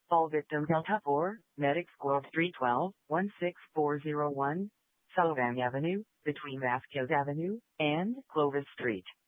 All victims Delta 4, Medic Squad 312, 16401, Sullivan Avenue, between Vasquez Avenue and Clovis Street.